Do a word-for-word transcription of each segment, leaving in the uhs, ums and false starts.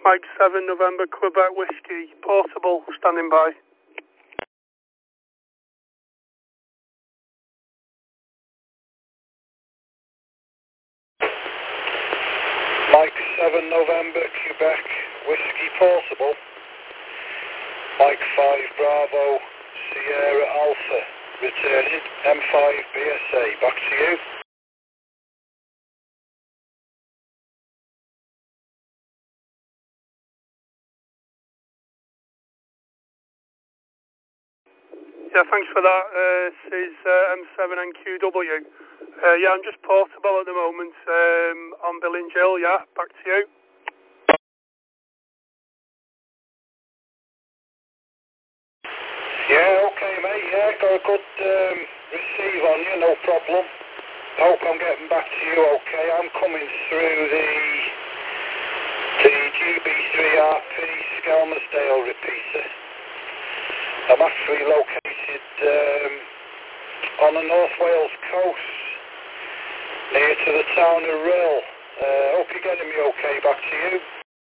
Mike seven November Quebec Whiskey, portable, standing by. Mike seven November Quebec Whiskey, portable. Mike five Bravo Sierra Alpha, returning M five B S A, back to you. Yeah, thanks for that. Uh, this is uh, M seven N Q W. Uh, yeah, I'm just portable at the moment um, on Billing Jill, yeah, back to you. Yeah, okay mate, yeah, got a good um, receive on you, no problem. Hope I'm getting back to you okay. I'm coming through the, the G B three R P Skelmersdale repeater. I'm actually located um, on the North Wales coast, near to the town of Rill. Uh, hope you're getting me okay, back to you.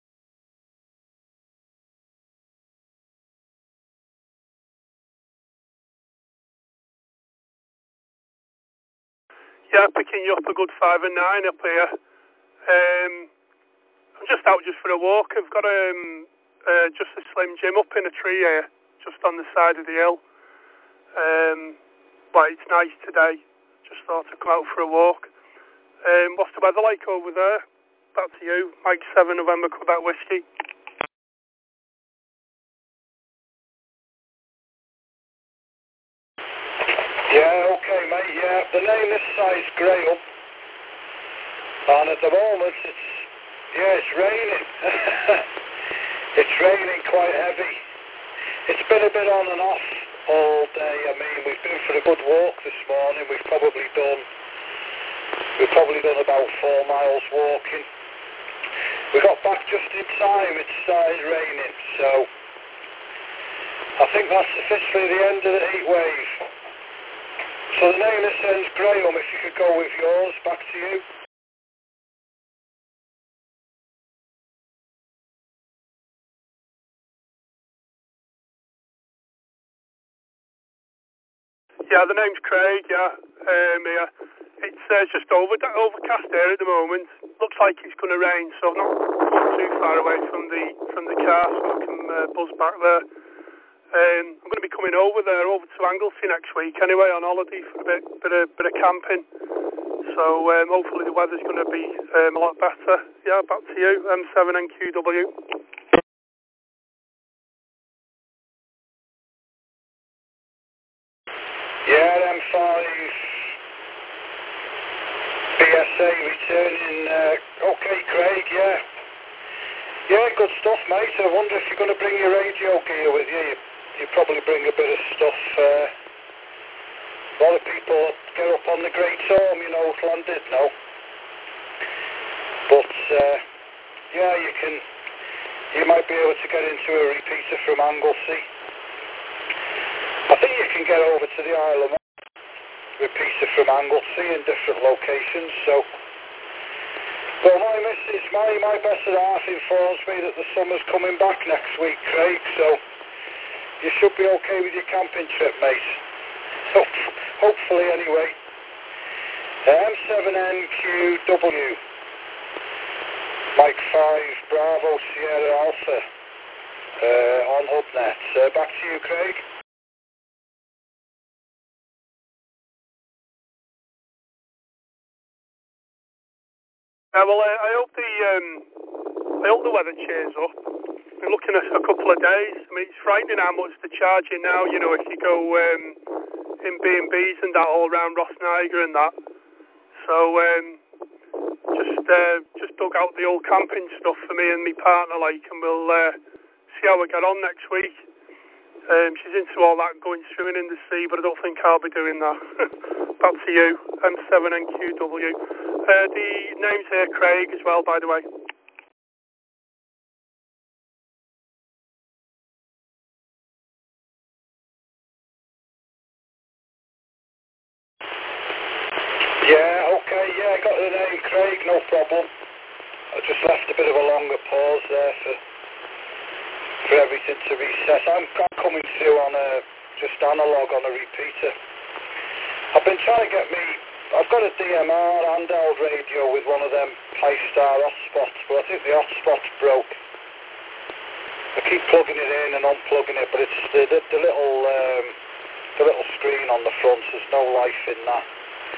Yeah, picking you up a good five and nine up here. Um, I'm just out just for a walk. I've got um, uh, just a Slim Jim up in a tree here, just on the side of the hill. Um, well, it's nice today. Just thought I'd come out for a walk. Um, what's the weather like over there? Back to you, Mike seven November Quebec Whiskey. Yeah, okay mate, yeah. The name this size Graham, and at the moment it's, yeah, it's raining. It's raining quite heavy. It's been a bit on and off all day. I mean, we've been for a good walk this morning. We've probably done, we've probably done about four miles walking. We got back just in time, it started raining, so I think that's officially the end of the heat wave. So the name this ends Graham, if you could go with yours, back to you. Yeah, the name's Craig, yeah. Um, yeah. It's uh, just over overcast here at the moment. Looks like it's going to rain, so I'm not, not too far away from the from the car, so I can uh, buzz back there. Um, I'm going to be coming over there, over to Anglesey next week anyway, on holiday for a bit, bit of, bit of camping. So um, hopefully the weather's going to be um, a lot better. Yeah, back to you, M seven N Q W. Yeah, M five B S A returning. Uh, okay, Craig, yeah. Yeah, good stuff, mate. I wonder if you're going to bring your radio gear with you. You, you probably bring a bit of stuff. Uh, a lot of people get up on the Great Orme, you know, landed now. But, uh, yeah, you can, you might be able to get into a repeater from Anglesey. I think you can get over to the Isle of Man, repeater from Anglesey in different locations, so... Well, my missus, my, my better half informs me that the summer's coming back next week, Craig, so you should be okay with your camping trip, mate. Hope, hopefully, anyway. M seven N Q W, Mike five Bravo Sierra Alpha, uh, on HubNet. Uh, back to you, Craig. Yeah, well, I, I hope the um, I hope the weather cheers up. Been looking at a couple of days. I mean, it's frightening how much they're charging now. You know, if you go um, in B and B's and that all around Rossniger and that. So um, just uh, just dug out the old camping stuff for me and my partner, like, and we'll uh, see how we get on next week. Um, she's into all that going swimming in the sea, but I don't think I'll be doing that. Back to you, M seven N Q W. Uh, the name's here Craig as well, by the way. Yeah, okay, yeah, I got the name Craig, no problem. I just left a bit of a longer pause there for for everything to reset. I'm, I'm coming through on a just analog on a repeater. I've been trying to get me. I've got a D M R handheld radio with one of them Pi-Star hotspots, but I think the hotspot's broke. I keep plugging it in and unplugging it, but it's the, the, the little um, the little screen on the front. There's no life in that.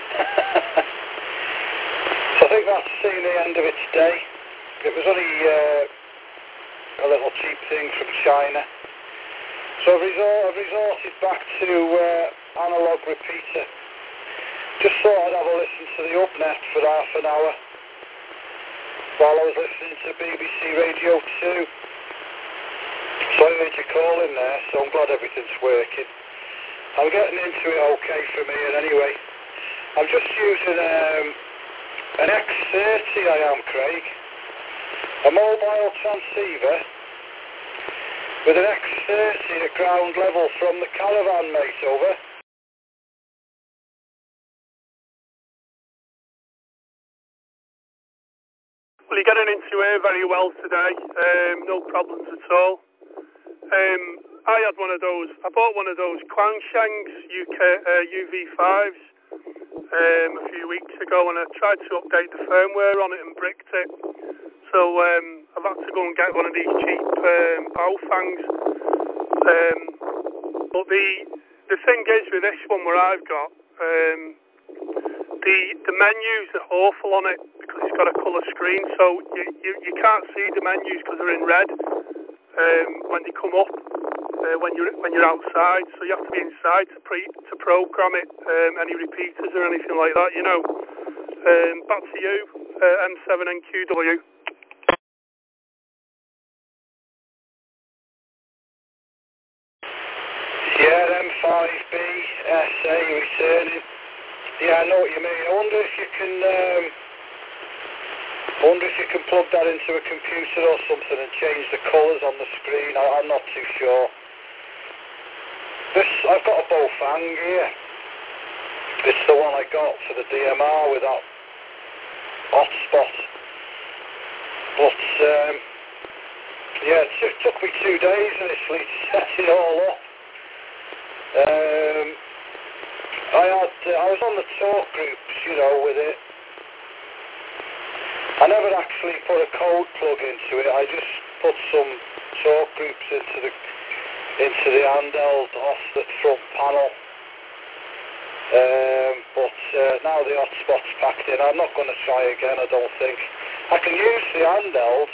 So I think that's seen the end of its day. It was only uh, a little cheap thing from China. So I've, resort, I've resorted back to uh, analog repeater. Just thought I'd have a listen to the Upnet for half an hour while I was listening to B B C Radio two. So I heard you call in there, so I'm glad everything's working. I'm getting into it okay from here anyway. I'm just using um, an X thirty, I am, Craig. A mobile transceiver with an X thirty at ground level from the caravan, mate, over. Well, you're getting into air very well today, um, no problems at all. Um, I had one of those, I bought one of those Quanshangs U K, uh, U V fives um, a few weeks ago, and I tried to update the firmware on it and bricked it. So um, I've had to go and get one of these cheap um, Baofangs. Um, but the the thing is with this one where I've got, um, the the menus are awful on it because it's got a colour screen, so you, you, you can't see the menus because they're in red um, when they come up uh, when you're when you're outside. So you have to be inside to pre to program it, um, any repeaters or anything like that, you know. Um, back to you, uh, M seven N Q W. Yeah, M five B S A returning. Yeah, I know what you mean. I wonder if you can. Um, I wonder if you can plug that into a computer or something and change the colours on the screen. I, I'm not too sure. This, I've got a Baofeng here. It's the one I got for the D M R with that hotspot. But um, yeah, it t- took me two days initially to set it all up. Um, I had, uh, I was on the talk groups, you know, with it. I never actually put a code plug into it. I just put some talk groups into the into the handheld off the front panel. Um, but uh, now the hotspot's packed in. I'm not going to try again, I don't think. I can use the handheld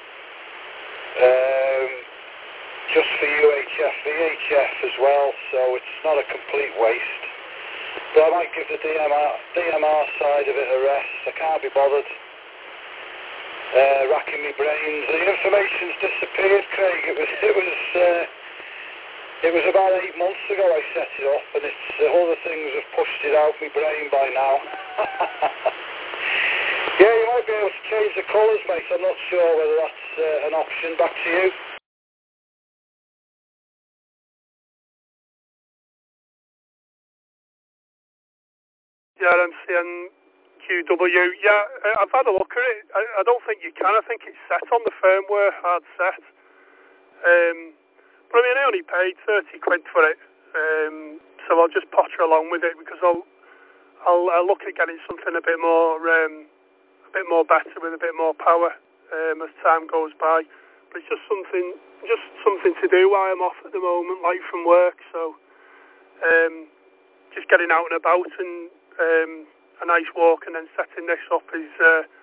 um, just for U H F, V H F as well, so it's not a complete waste. But I might give the D M R, D M R side of it a rest. I can't be bothered. Uh, racking my brains. The information's disappeared, Craig. It was, it was, uh, it was about eight months ago I set it up, and it's uh, other things have pushed it out my brain by now. Yeah, you might be able to change the colours, mate. I'm not sure whether that's uh, an option. Back to you. Yeah, M C N Q W. Yeah, I've had a look at it. I, I don't think you can. I think it's set on the firmware, hard set. Um, but I mean, I only paid thirty quid for it, um, so I'll just potter along with it because I'll, I'll, I'll look at getting something a bit more, um, a bit more better with a bit more power um, as time goes by. But it's just something, just something to do while I'm off at the moment, like from work. So, um, just getting out and about and. Um, a nice walk and then setting this up is uh,